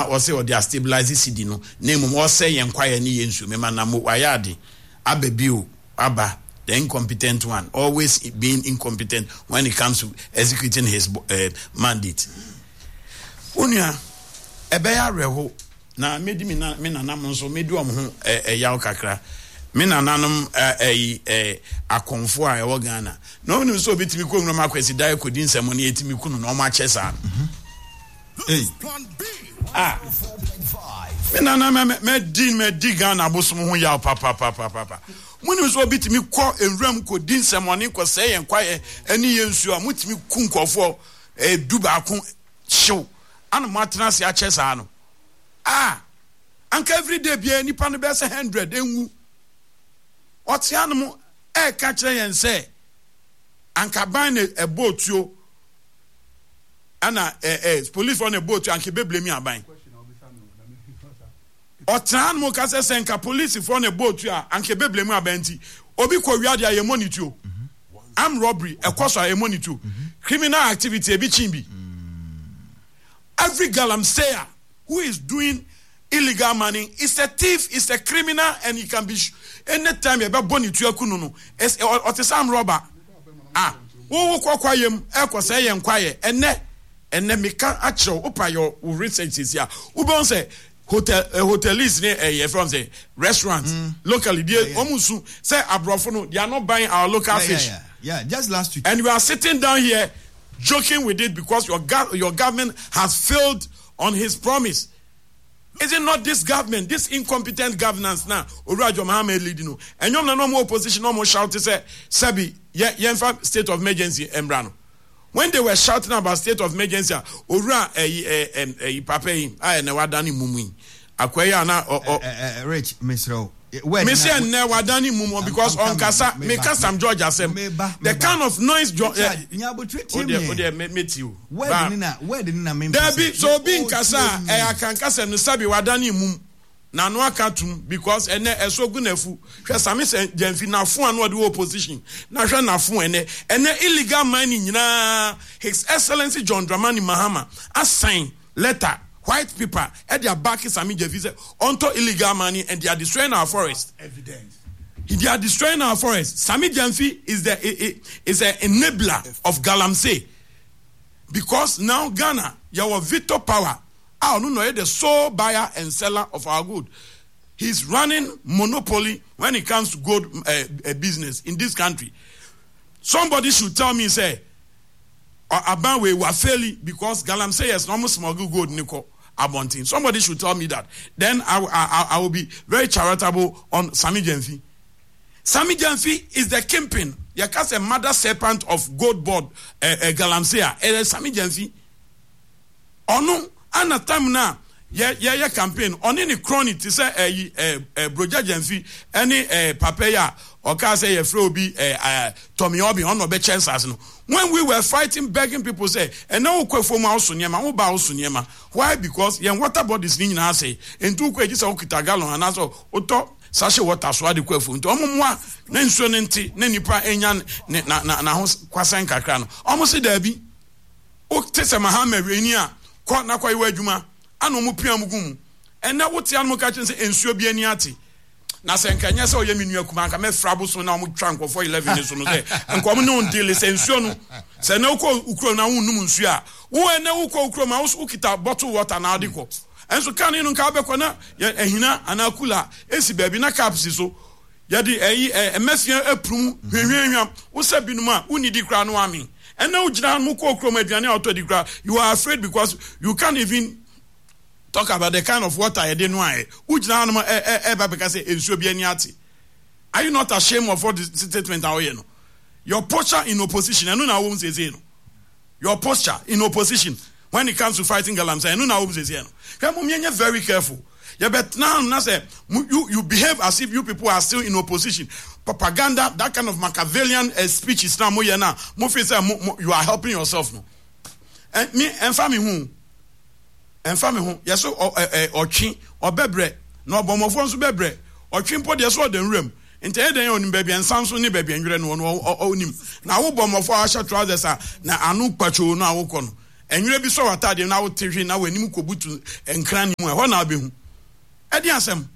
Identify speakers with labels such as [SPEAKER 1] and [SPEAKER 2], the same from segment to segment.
[SPEAKER 1] or say or they stabilize CD no name or say enquire ni yensu me manamo wayadi abebiu aba the incompetent one, always being incompetent when it comes to executing his mandate. Unia ebeya reho na medi mina nanam so medi omho yaw kakra mina nanom akonfo a ewo Ghana no nim so betimi ko nwura makwesi dai kodi nsemo na etimi kunu na oma chesa mina na me Ghana bosom ho yaw papa muni so bitimi ko enwram kodi nsemo ne ko se yen kwaye ani yensu a mutimi ku nkofo duba ko show ana matena se a chesa no anka every day bia nipa no be 100 enwu otianum ka kire yen say anka ban e boatuo ana police on a boat anka beblemi aban otianum ka say anka police for on a boatuo anka beblemi abanti obi ko wiade aye monitor armed robbery ekoso aye monitor criminal activity e bi chimbi every galamseya who is doing illegal money is a thief, is a criminal, and he can be anytime you about boni to no as or the same robber. Wo kwayem e say yen kwaye ene me can actual open your researches here. Who bon say hotelists near from say restaurants locally they almost say abrofo no they are not buying our local fish.
[SPEAKER 2] Yeah, just last week.
[SPEAKER 1] And we are sitting down here joking with it because your government has failed on his promise. Is it not this government, this incompetent governance now? Urajo Mohammed leading. And you're no more opposition, no more shouting, say, Sabi, yenfa state of emergency, Embrano. When they were shouting about state of emergency, Ura, Pape, I never done Mumi. Akwaya na,
[SPEAKER 2] Rich, Mr.
[SPEAKER 1] Monsieur Newadani Mumo because on Kasa make us some George Assem. The kind of noise meet you.
[SPEAKER 2] Where didn't I mean?
[SPEAKER 1] There be so being Kasa, I can Kasa no Sabi Wadani Mum. Na no akatum because ene eso gunefu. Hwe same se Jamfi na fu anu de opposition. Na hwe na fu ene illegal mining nyina His Excellency John Dramani Mahama assign letter white people at their back is Sami Jamfi onto illegal money and they are destroying our forest.
[SPEAKER 3] Evidence.
[SPEAKER 1] They are destroying our forest. Sami Jamfi is an enabler of Galamsey. Because now Ghana, your veto power. I don't know the sole buyer and seller of our good. He's running monopoly when it comes to gold business in this country. Somebody should tell me, say, Abanwe were failing because Galamsey has almost smuggled gold nickel. Abontin. Somebody should tell me that. Then I will be very charitable on Sami Jamfi. Sami Jamfi is the kingpin. Yakas a mother serpent of gold board Galamsey. Sami Jamfi. Ono ana time na ya campaign on any chronic to say Broja Jamfi any papaya or ka say free be Tommy Obi on no be chances no. When we were fighting, begging people say, and now we for my house Sunyama. Why? Because yen water bodies ni na say, and two quages of Kitagalo and also Oto Sasha water swadi kwefu. To omwa na nsuo nti na nipa enyan na ho kwasan kakra no. Almost there be o tese mahama renia kwa na kwa iwa adwuma ana mu pia mugum. And na wotia no ka chen say nsuo bi ani ate. Na senkanya se oyemi nua kuma nka me frabo so na mo twanko for 11 so no say enko mo no deal se nsuo no se na uko ukro na wonum nsuo a wo ene uko ukro ma wo ukita bottle water na adiko enso kan no nka abekọ na ehina anakula esi baabi na caps so yadi emesian aprum hwenhwenhwam wo se binum a unidi kra no ami ene ugina mo ko ukro ma aduane auto di kra you are afraid because you can't even talk about the kind of water you didn't know. Are you not ashamed of what the statement are? Your posture in opposition, and no one says your posture in opposition when it comes to fighting Galamsey, and no one says very careful. Yeah, but now say you behave as if you people are still in opposition. Propaganda, that kind of Machiavellian speech is now more you are helping yourself. No, and me and family who. And family home, yes, or chin or bebre, no bomofons bebre, or chimpo, yes, or the room. And tell them on baby and Samson, baby, and you don't know him. Now, bomb of our trousers are now anu pacho now. and you be so attached now, now when you go to and cranny, one I'll be. Ediasem,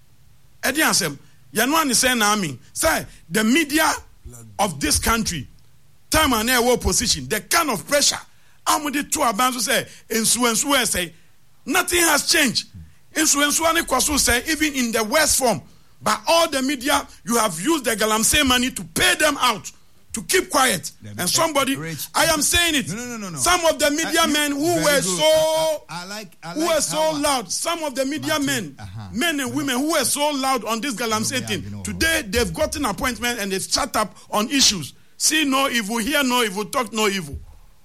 [SPEAKER 1] Yanuan is saying, Army, say the media of this country, time and air war position, the kind of pressure, I'm with the two abands say, in say, nothing has changed. In Suensuane say, even in the West form, by all the media, you have used the Galamsey money to pay them out, to keep quiet. And somebody, I am saying it.
[SPEAKER 2] No.
[SPEAKER 1] Some of the media men who were so loud, some of the media men and women who were so loud on this Galamsey thing, today they've gotten appointment and they've shut up on issues. See no evil, hear no evil, talk no evil.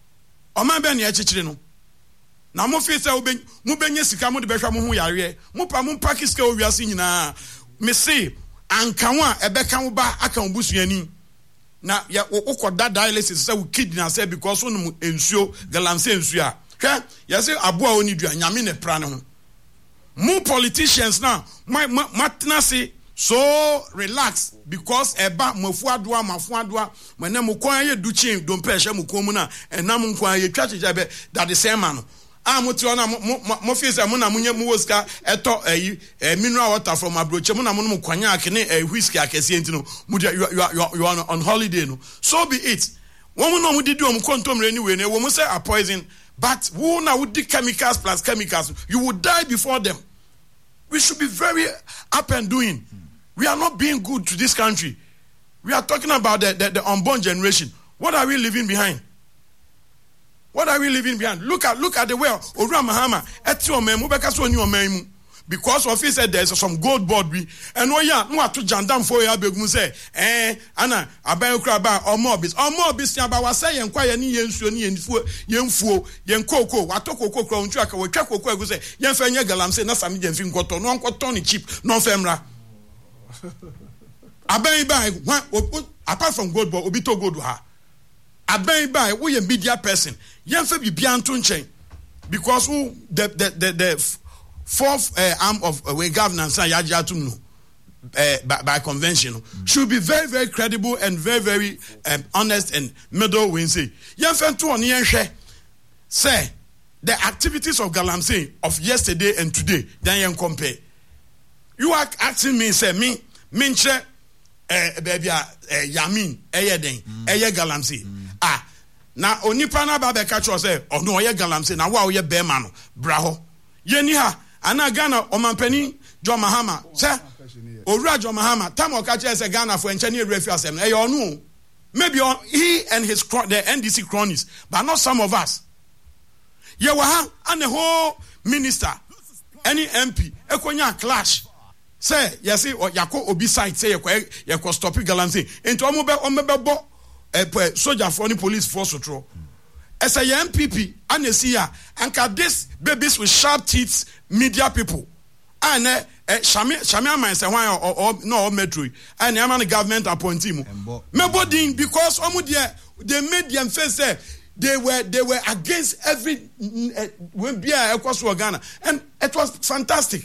[SPEAKER 1] Na mo fi se mo benye sika mo de behwa mo ho yare mo pa mo pakiska o wiase nyina me se ankanwa ebeka mo ba aka mo busuani na ya ukoda dialysis say we kidney say because on ensuo Galamsey ensuo a hwe ya say aboa oni dua nyame ne pra ne ho mo politicians now matna say so relax because eba mafuadoa mena mo kwan ye duchin don peshe mo komu na enam kwan ye twacheja be that the same man amuti ona mo fisa mo na munye mo woska eto mineral water from abroche mo na mo kwanya akene whiskey akese entino you are on holiday no so be it won no mo didi o mo kontom anyway na wo mo say a poison but who na would chemicals plus chemicals you would die before them. We should be very up and doing. We are not being good to this country. We are talking about the unborn generation. What are we leaving behind? What are we leaving behind? Look at the way Ora Mahama because of he said there's some gold board and no to jandam for ya begum say ana abayokra ba omobis aba wa say yenkwaya ni yensuo ni yenfuo yenkoko watokoko kra ontu aka watwa koko egu say yenfa nya Galamsey na sami jenfi nkoto no nkoto ni cheap no femra abai bai apart from gold board obi to gold ha abai bai we a media person yenfa bibia nto nchen because who the fourth arm of governance by convention should be very, very credible and very, very honest and middle way. Say the activities of Galamsey of yesterday and today, then you compare. You are asking me, say me, minche baby Yamin, Galamsey. Now onipa na ba be catch us say, oh no, Galamsey, now wow ye bear man, braho. Yeniha. Ana Ghana Omampeni John Mahama sir Owura John Mahama time o catch say Ghana for enchani refi asem e you know maybe he and his the NDC cronies but not some of us ye wa ha and the whole minister any MP ekonya clash say yes yako obi side say ye ko stop Galamsey into omebe soldier for any police force tro as a MPP and a seer and this babies with sharp teeth media people and Shamia man say why or no metro and the government appointee me because they made them face say they were against every when Bia across Ghana and it was fantastic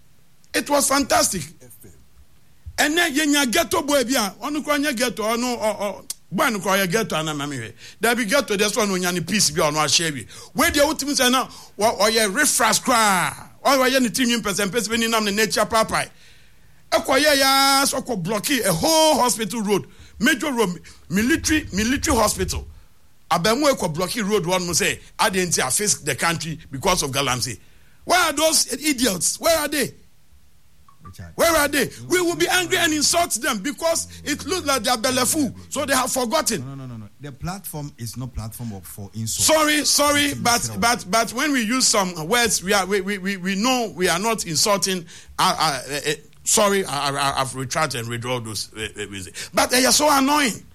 [SPEAKER 1] and then yenya ghetto boy bia onu kwanya ghetto onu Ban cry get to anamami. There be get to this one when you peace be on our shabby. Where the ultimate say now, or ye refresh cry, or ye team person in the nature papa. Acquire ya so blocky a whole hospital road, major road, military hospital. Abemwe ko blocky road one must say, I didn't face the country because of Galamsey. Where are those idiots? Where are they? Where are they? We will be angry and insult them because it looks like they are bellefu, so they have forgotten.
[SPEAKER 2] No. The platform is not platform for insult.
[SPEAKER 1] Sorry, but when we use some words, we know we are not insulting. Sorry, I've retracted and withdraw those. But they are so annoying.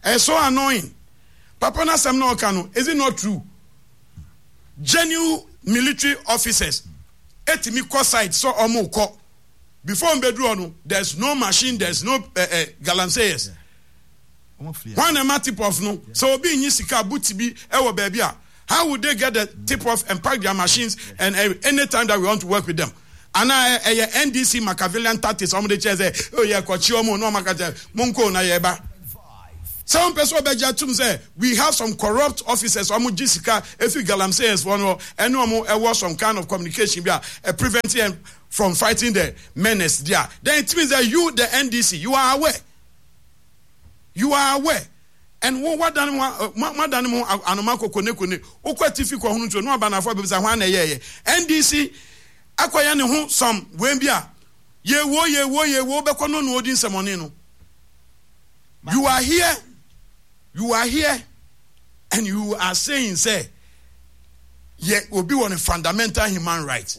[SPEAKER 1] Papa Nasam no Kano, is it not true? Genuine military officers, etimi ko side so omo ko. Before Mbedruonu, there's no machine, there's no Galamseyers. One a tip off no. So be in Yisika Butibi, Ewa baby. How would they get the tip off and pack their machines and anytime that we want to work with them? And NDC Machiavellian tactics, somebody says, oh yeah, Kochiomo, no Makata, Munko na yeba. Some person bejatum say we have some corrupt officers. Omo Jessica, if you Galamsey one or and no some kind of communication preventing from fighting the menace there. Then it means that you, the NDC, you are aware. You are aware. And what done Anomako Kone, Okwatifi Kohunto, no Banafo Bizahwana ye. NDC, Akwayane who some Wembia. Ye wo bekono no odin semonino. You are here, and you are saying, say, will be on a fundamental human right.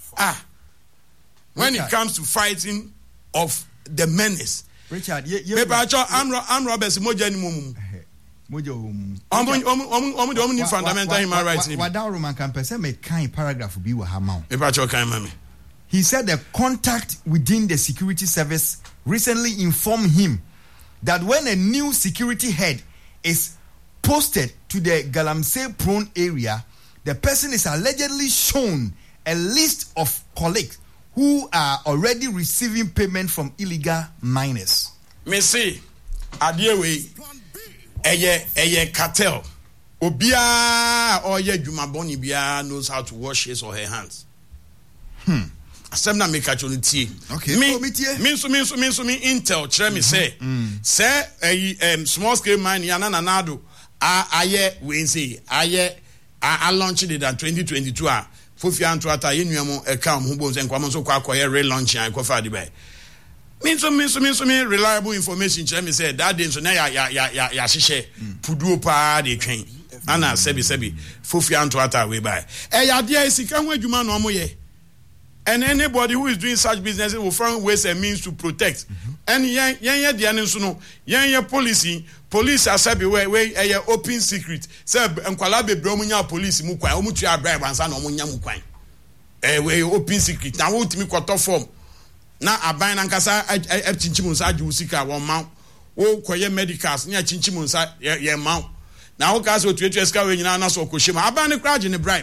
[SPEAKER 1] When it comes to fighting of the menace,
[SPEAKER 2] Richard,
[SPEAKER 1] I'm Roberts Moja fundamental human rights.
[SPEAKER 2] Wada Roman campus me kind paragraph bi wa hama.
[SPEAKER 1] Mami.
[SPEAKER 2] He said the contact within the security service recently informed him that when a new security head is posted to the Galamsey prone area, the person is allegedly shown a list of colleagues who are already receiving payment from illegal miners.
[SPEAKER 1] Me see, adiewe, eye cartel. Obia or ye jumaboni bia knows how to wash his or her hands. Asem na make actually tea.
[SPEAKER 2] Okay.
[SPEAKER 1] Me intel chere me say small scale mine yana nanado aye we say aye I launched it in 2022 Fofi Anto ata yenuamo account hu bo nkwam so kwa akoye relaunch an kofa de bai. Me reliable information chere me say that day so na ya hihye puduo pa de twen ana sebi Fofi Anto ata we bai. Ya dia isika hu adwuma no omoye. And anybody who is doing such businesses will find ways and means to protect. And police are said where open secret. Say Nkwalabe Bromunya police mukwa omutu ya bribe ansa na omunya mukwan. We open secret. Na wo timi kwato form. Na aban na nkasa chinchimu nsa aju sika won ma. Wo koye medicals nya chinchimu nsa ye ma. Na wo ka so tuetu eska we nyina na so koshima. Aban ne kra je ne bribe.